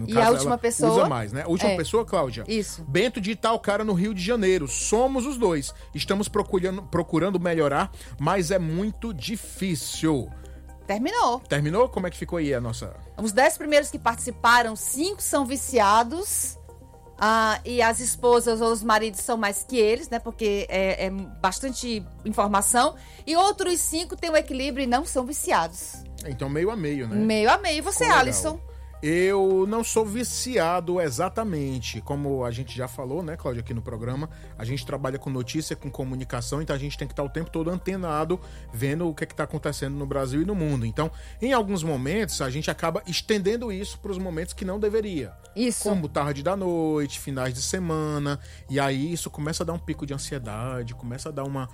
No E caso, a última ela pessoa? usa mais, né? A última É. pessoa, Cláudia? Isso. Bento de Itaocara, no Rio de Janeiro. Somos os dois. Estamos procurando melhorar, mas é muito difícil. Terminou. Terminou? Como é que ficou aí a nossa... Os 10 primeiros que participaram, 5 são viciados. E as esposas ou os maridos são mais que eles, né? Porque é bastante informação. E outros 5 têm um equilíbrio e não são viciados. Então, meio a meio, né? Meio a meio. E você, Ficou legal. Alisson? Eu não sou viciado exatamente, como a gente já falou, né, Cláudia, aqui no programa. A gente trabalha com notícia, com comunicação, então a gente tem que estar o tempo todo antenado, vendo o que está acontecendo no Brasil e no mundo. Então, em alguns momentos, a gente acaba estendendo isso para os momentos que não deveria. Isso. Como tarde da noite, finais de semana, e aí isso começa a dar um pico de ansiedade, começa a dar um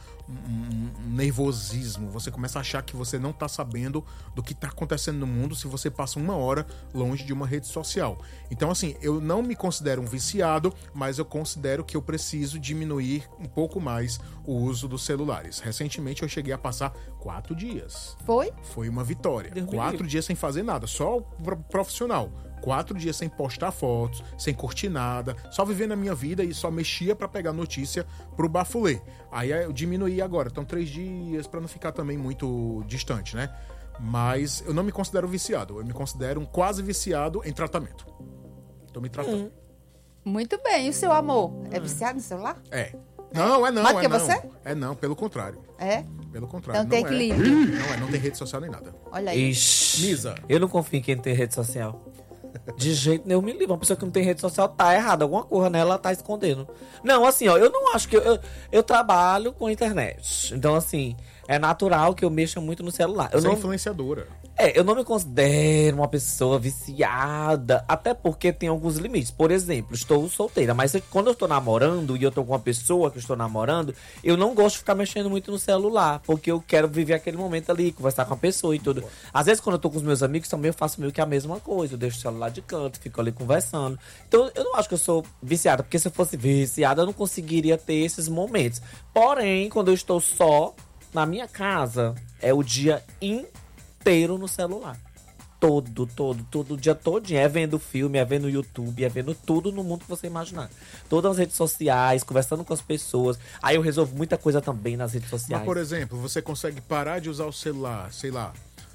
nervosismo, você começa a achar que você não está sabendo do que está acontecendo no mundo se você passa uma hora longe de uma rede social. Então, assim, eu não me considero um viciado, mas eu considero que eu preciso diminuir um pouco mais o uso dos celulares. Recentemente eu cheguei a passar 4 dias. Foi? Foi uma vitória. 4 dias sem fazer nada, só profissional. 4 dias sem postar fotos, sem curtir nada, só vivendo a minha vida e só mexia pra pegar notícia pro bafulê. Aí eu diminuí agora, então 3 dias pra não ficar também muito distante, né? Mas eu não me considero viciado, eu me considero um quase viciado em tratamento. Tô me tratando. Muito bem. E o seu amor? É viciado no celular? É. Não, é não, Mais é que não. você? É não, pelo contrário. É? Pelo contrário. Então tem não equilíbrio. Não tem rede social nem nada. Olha aí. Ixi, Misa. eu não confio em quem tem rede social. De jeito nenhum me livre. Uma pessoa que não tem rede social tá errada. Alguma coisa nela tá escondendo. Não, assim, ó, eu não acho que... Eu trabalho com internet. Então, assim, é natural que eu mexa muito no celular. Você é influenciadora. Eu não me considero uma pessoa viciada, até porque tem alguns limites. Por exemplo, estou solteira, mas quando eu estou namorando e eu estou com uma pessoa que eu estou namorando, eu não gosto de ficar mexendo muito no celular, porque eu quero viver aquele momento ali, conversar com a pessoa e tudo. Às vezes, quando eu estou com os meus amigos, também eu faço meio que a mesma coisa. Eu deixo o celular de canto, fico ali conversando. Então, eu não acho que eu sou viciada, porque se eu fosse viciada, eu não conseguiria ter esses momentos. Porém, quando eu estou só na minha casa, é o dia inteiro no celular. Todo o dia todinho. É vendo filme, é vendo YouTube, é vendo tudo no mundo que você imaginar. Todas as redes sociais, conversando com as pessoas. Aí eu resolvo muita coisa também nas redes sociais. Mas, por exemplo, você consegue parar de usar o celular, sei lá,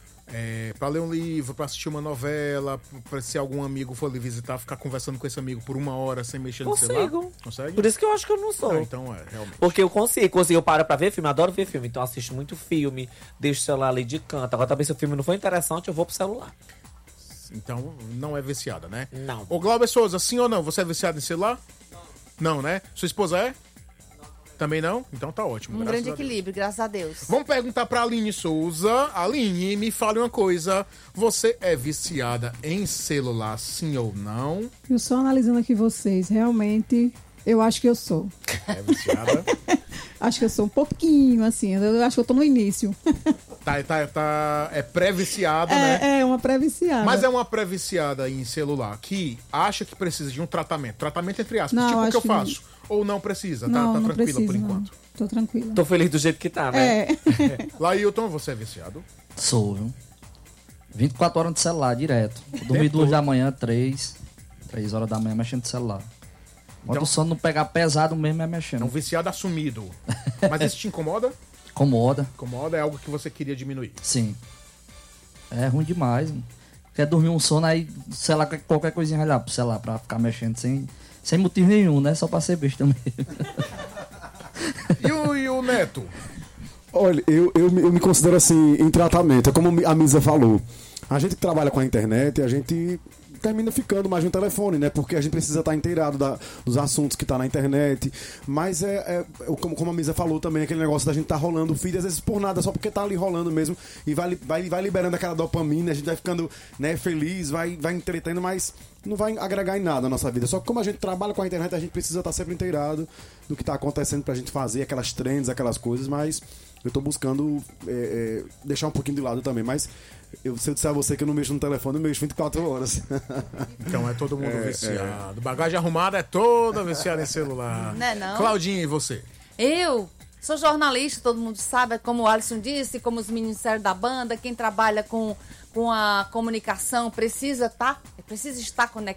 pra ler um livro, pra assistir uma novela, pra se algum amigo for lhe visitar, ficar conversando com esse amigo por 1 hora sem mexer no celular? Consegue? Por isso que eu acho que eu não sou. Não, então realmente. Porque eu consigo, eu paro pra ver filme, adoro ver filme. Então eu assisto muito filme, deixo o celular ali de canto. Agora também se o filme não for interessante, eu vou pro celular. Então não é viciada, né? Não. Ô, Glauber Souza, sim ou não? Você é viciado em celular? Não, né? Sua esposa é? Também não? Então tá ótimo. Um grande equilíbrio, graças a Deus. Vamos perguntar pra Aline Souza. Aline, me fale uma coisa. Você é viciada em celular, sim ou não? Eu só analisando aqui vocês, realmente, eu acho que eu sou. É viciada? Acho que eu sou um pouquinho, assim, eu acho que eu tô no início. É pré-viciada, né? É uma pré-viciada. Mas é uma pré-viciada em celular que acha que precisa de um tratamento. Tratamento entre aspas, Não, tipo o que acho eu que faço. Ou não precisa, não, tá não tranquila precisa, por não. enquanto. Tô tranquila. Tô feliz do jeito que tá, né? Lailton, você é viciado? Sou, viu? 24 horas no celular, direto. Dormi 2 da manhã, 3 horas da manhã mexendo no celular. Quando o sono não pegar pesado mesmo, é mexendo. É um viciado assumido. Mas isso te incomoda? Incomoda. Incomoda é algo que você queria diminuir. Sim. É ruim demais, mano. Quer dormir um sono aí, sei lá, qualquer coisinha vai lá pro celular pra ficar mexendo sem motivo nenhum, né? Só pra ser besta mesmo. E o Neto? Olha, eu me considero assim, em tratamento. É como a Misa falou. A gente que trabalha com a internet, a gente termina ficando mais no telefone, né? Porque a gente precisa estar inteirado dos assuntos que tá na internet. Mas como a Misa falou também, aquele negócio da gente tá rolando o feed, às vezes por nada, só porque tá ali rolando mesmo. E vai liberando aquela dopamina, a gente vai ficando, né, feliz, vai entretendo, mas não vai agregar em nada na nossa vida. Só que como a gente trabalha com a internet, a gente precisa estar sempre inteirado do que tá acontecendo pra gente fazer, aquelas trends, aquelas coisas, mas eu tô buscando deixar um pouquinho de lado também. Mas se eu disser a você que eu não mexo no telefone, eu mexo 24 horas. Então é todo mundo viciado. Bagagem arrumada é toda viciada em celular. Não é não? Claudinha, e você? Eu sou jornalista, todo mundo sabe, como o Alisson disse, como os ministérios da banda, quem trabalha com a comunicação precisa estar conectado